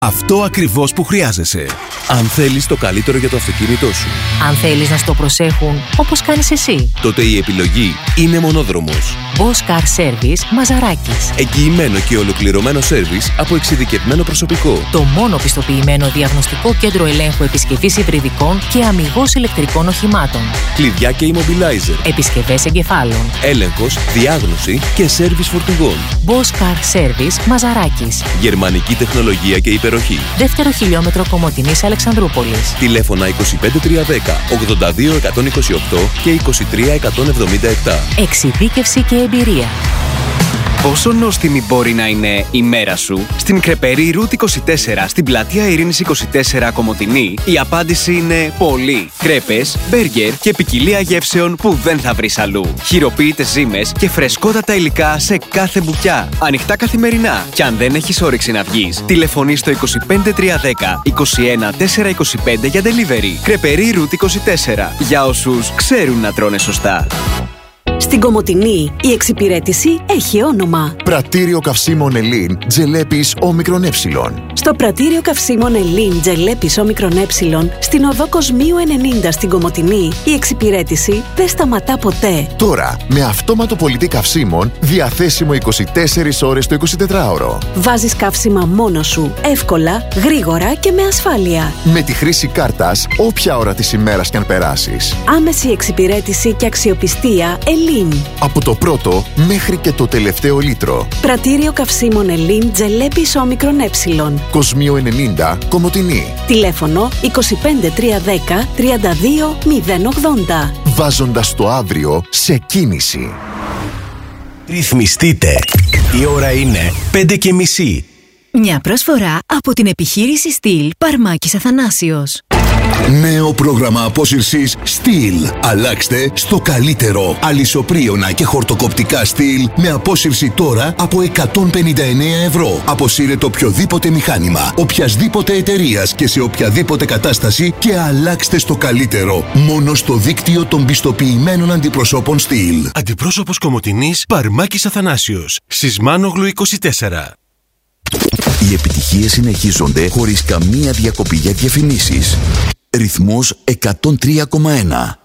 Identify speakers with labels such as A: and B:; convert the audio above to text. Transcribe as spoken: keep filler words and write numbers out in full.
A: Αυτό ακριβώς που χρειάζεσαι. Αν θέλεις το καλύτερο για το αυτοκίνητό σου.
B: Αν θέλεις να στο προσέχουν όπως κάνεις εσύ.
A: Τότε η επιλογή είναι μονόδρομος.
B: Boss Car Service Μαζαράκης.
A: Εγγυημένο και ολοκληρωμένο σέρβις από εξειδικευμένο προσωπικό.
B: Το μόνο πιστοποιημένο διαγνωστικό κέντρο ελέγχου επισκευής υβριδικών και αμιγώς ηλεκτρικών οχημάτων.
A: Κλειδιά και immobilizer.
B: Επισκευές εγκεφάλων.
A: Έλεγχος, διάγνωση και σέρβις φορτηγών.
B: Boss Car Service Μαζαράκης.
A: Γερμανική τεχνολογία και υπεροχή.
B: Δεύτερο χιλιόμετρο Κομοτηνής Αλεξανδρούπολης.
A: Τηλέφωνα είκοσι πέντε τριακόσια δέκα ογδόντα δύο εκατόν είκοσι οκτώ και είκοσι τρία εκατόν εβδομήντα επτά.
B: Εξειδίκευση και εμπειρία.
C: Πόσο νόστιμη μπορεί να είναι η μέρα σου? Στην Κρεπερή Route είκοσι τέσσερα, στην πλατεία Ειρήνης είκοσι τέσσερα Κομοτηνή, η απάντηση είναι πολύ. Κρέπες, μπέργκερ και ποικιλία γεύσεων που δεν θα βρεις αλλού. Χειροποίητες ζύμες και φρεσκότατα υλικά σε κάθε μπουκιά. Ανοιχτά καθημερινά. Και αν δεν έχεις όρεξη να βγεις, τηλεφωνείς στο είκοσι πέντε τριακόσια δέκα είκοσι ένα τετρακόσια είκοσι πέντε για delivery. Κρεπερή Route είκοσι τέσσερα. Για όσους ξέρουν να τρώνε σωστά.
D: Στην Κομοτηνή η εξυπηρέτηση έχει όνομα.
E: Πρατήριο καυσίμων Ελλήν Τζελέπης Όμικρον Ε.
D: Στο Πρατήριο καυσίμων Ελλήν Τζελέπης Όμικρον Ε, στην οδό Κοσμίου ενενήντα στην Κομοτηνή, η εξυπηρέτηση δεν σταματά ποτέ.
E: Τώρα, με αυτόματο πολιτή καυσίμων, διαθέσιμο είκοσι τέσσερις ώρες το εικοσιτετράωρο.
D: Βάζεις καύσιμα μόνος σου, εύκολα, γρήγορα και με ασφάλεια.
E: Με τη χρήση κάρτας, όποια ώρα της ημέρας κι αν περάσεις.
D: Άμεση εξυπηρέτηση και αξιοπιστία Ελλήν.
E: Από το πρώτο μέχρι και το τελευταίο λίτρο.
D: Πρατήριο καυσίμων Ελλήν Τζελέπης Όμικρον Ε.
E: Κοσμίου ενενήντα, Κομοτηνή.
D: Τηλέφωνο είκοσι πέντε τριακόσια δέκα τριάντα δύο μηδέν ογδόντα.
E: Βάζοντας το αύριο σε κίνηση.
A: Ρυθμιστείτε. Η ώρα είναι πέντε και μισή.
F: Μια προσφορά από την επιχείρηση Στυλ Παρμάκης Αθανάσιος.
G: Νέο πρόγραμμα απόσυρσης Steel. Αλλάξτε στο καλύτερο. Αλυσοπρίωνα και χορτοκοπτικά Steel με απόσυρση τώρα από εκατόν πενήντα εννέα ευρώ. Αποσύρετε οποιοδήποτε μηχάνημα, οποιασδήποτε εταιρείας και σε οποιαδήποτε κατάσταση και αλλάξτε στο καλύτερο. Μόνο στο δίκτυο των πιστοποιημένων αντιπροσώπων Steel.
A: Αντιπρόσωπος Κομοτηνής Παρμάκης Αθανάσιος. Σισμάνογλου είκοσι τέσσερα.
G: Οι επιτυχίες συνεχίζονται χωρίς καμία διακοπή για διαφημίσεις. Ρυθμός εκατόν τρία κόμμα ένα.